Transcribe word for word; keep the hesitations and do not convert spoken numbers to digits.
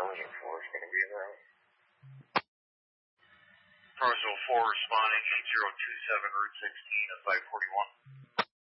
Persian four is going to be around. Roseville four responding eight zero two seven, Route sixteen at five forty-one.